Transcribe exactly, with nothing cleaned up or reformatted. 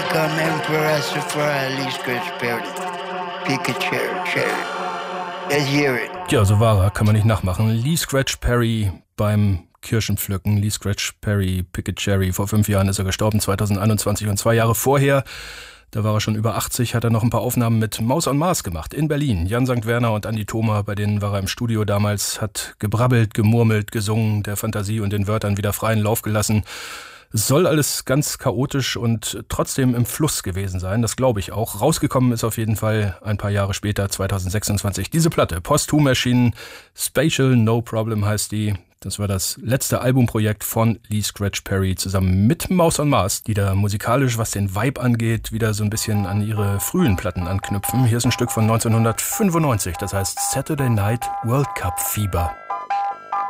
come Emperor Sephora, Lee Scratch Perry, Pikachu, Cherry. Let's hear it. Ja, so war er, kann man nicht nachmachen. Lee Scratch Perry beim Kirschenpflücken. Lee Scratch Perry, Picket Cherry. Vor fünf Jahren ist er gestorben, zweitausendeinundzwanzig. Und zwei Jahre vorher, da war er schon über achtzig, hat er noch ein paar Aufnahmen mit Maus on Mars gemacht in Berlin. Jan Sankt Werner und Andi Thoma, bei denen war er im Studio damals, hat gebrabbelt, gemurmelt, gesungen, der Fantasie und den Wörtern wieder freien Lauf gelassen. Es soll alles ganz chaotisch und trotzdem im Fluss gewesen sein, das glaube ich auch. Rausgekommen ist auf jeden Fall ein paar Jahre später, zweitausendsechsundzwanzig, diese Platte. Posthum erschienen, Spatial No Problem heißt die. Das war das letzte Albumprojekt von Lee Scratch Perry zusammen mit Maus on Mars, die da musikalisch, was den Vibe angeht, wieder so ein bisschen an ihre frühen Platten anknüpfen. Hier ist ein Stück von neunzehnhundertfünfundneunzig, das heißt Saturday Night World Cup Fieber.